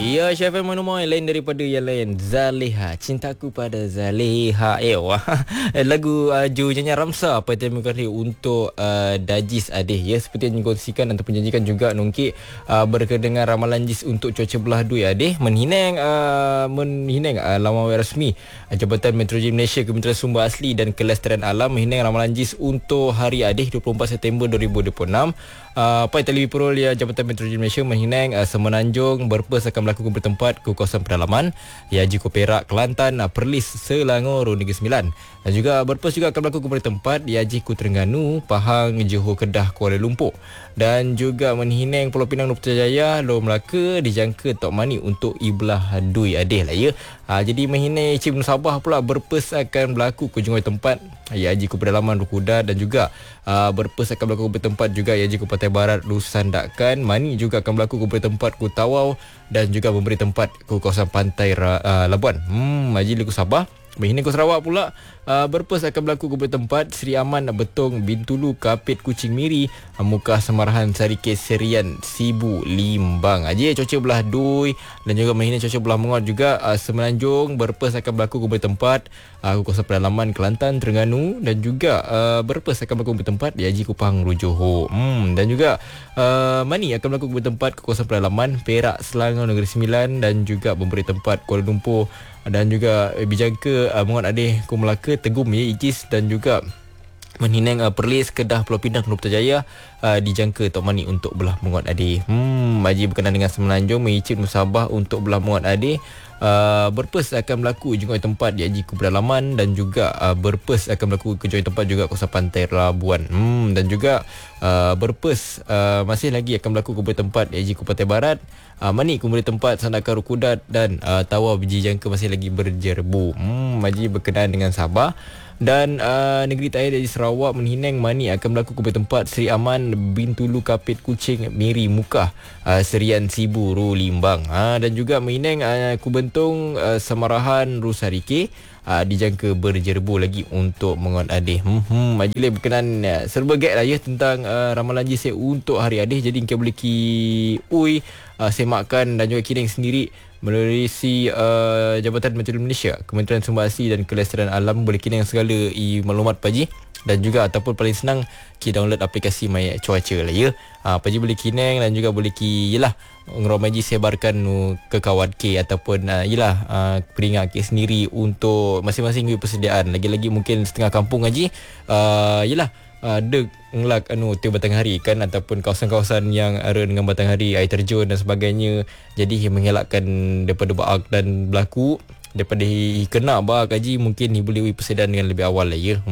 Ya, Chef Emma Numoy lain daripada yang lain. Zaleha, cintaku pada Zaleha. Wah. Lagu Ju nyanyi Ramsa pada hari untuk Dajis Adih. Ya, seperti yang dikongsikan ataupun janjikan juga Nongkik berkaitan dengan ramalan JIS untuk cuaca belah dui Adih menhinang lawan rasmi Jabatan Meteorologi Malaysia, Kementerian Sumber Asli dan Kelestarian Alam menhinang ramalan JIS untuk hari Adih 24 September 2026. Pai Televi Perolia Jabatan Meteorologi Malaysia menhinang Semenanjung berpes akan berlaku bertempat ke kawasan pedalaman Yaji Perak, Kelantan, Perlis, Selangor, Negeri Sembilan. Dan juga berpes juga akan berlaku bertempat Yaji Terengganu, Pahang, Johor, Kedah, Kuala Lumpur. Dan juga menhinang Pulau Pinang, Putrajaya, Luar Melaka dijangka Tok Mani untuk Ibelah Dui Adih lah ya. Jadi menhinang Cip Sabah pula berpes akan berlaku kunjungan tempat Yaji Pedalaman Rukuda dan juga berpes akan berlaku bertempat juga Yaji Pantai Barat Lusandakan. Mani juga akan berlaku bertempat ku Tawau dan juga memberi tempat ke kawasan pantai Labuan. Haji Liku Sabah. Menghina ke Sarawak pula berpes akan berlaku ke tempat Seri Aman Betong Bintulu Kapit Kuching Miri Mukah Semarahan Sarike Serian Sibu Limbang. Aje cuaca belah Dui dan juga menghina cuaca belah Mengot juga Semenanjung berpes akan berlaku ke tempat kawasan pedalaman Kelantan, Terengganu dan juga berpes akan berlaku ke tempat Yaji Kupang Johor. Dan juga Mani akan berlaku ke tempat kawasan pedalaman Perak, Selangor, Negeri Sembilan dan juga memberi tempat Kuala Lumpur dan juga bijangka Mengot Adih, Kuala Melaka, Tegum, Ijis dan juga menhinang Perlis, Kedah, Pulau Pinang, Putrajaya dijangka Tok Mani untuk belah Mengot Adih. Haji berkenaan dengan Semenanjung mengicip Musabah untuk belah Mengot Adih. Berpes akan berlaku jumpa tempat di Haji Pedalaman dan juga berpes akan berlaku ke tempat juga kawasan pantai Labuan. Dan juga berpes masih lagi akan berlaku ke tempat di Haji Pantai Barat. Mani kemudian tempat Sandakan Rukudat dan Tawau biji jangka masih lagi berjerbu. Haji berkenaan dengan Sabah. Dan negeri Tahir dari Sarawak menhinang Mani akan berlaku ke tempat Seri Aman Bintulu Kapit Kuching Miri Mukah Serian Sibu Ru Limbang. Dan juga menhinang Kubentung Semarahan Rusarike dijangka berjerbu lagi untuk Mengot Adih. Majlis berkenaan serba gag lah ya tentang ramalan JIS untuk hari Adih. Jadi kita boleh semakkan dan juga kiring sendiri melalui Jabatan Meteorologi Malaysia, Kementerian Sumber Asli dan Kelestarian Alam. Boleh kirim segala maklumat Paji dan juga ataupun paling senang kita download aplikasi My Cuaca lah ya. Paji boleh kirim dan juga boleh ngerom Maji sebarkan ke kawan ke ataupun peringat ke sendiri untuk masing-masing persediaan. Lagi-lagi mungkin setengah kampung Haji ngelak tiup matahari kan ataupun kawasan-kawasan yang ada dengan matahari, air terjun dan sebagainya. Jadi mengelakkan daripada baak dan berlaku daripada kena baak Haji, mungkin boleh persediaan dengan lebih awal lah ya.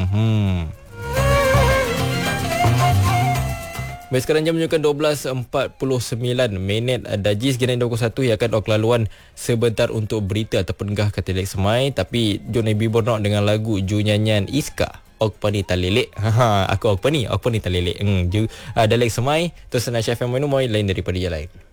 Baik, sekarang jam menunjukkan 12.49 Dajis Gerai 21 yang akan laluan sebentar untuk berita ataupun gah kata Lek Semai. Tapi John Nabi Bornok dengan lagu Ju nyanyian Iska Okpani Talelek. Aku Okpani Talelek. Dalek Semai. Terus Chef Emma Numoy lain daripada yang lain.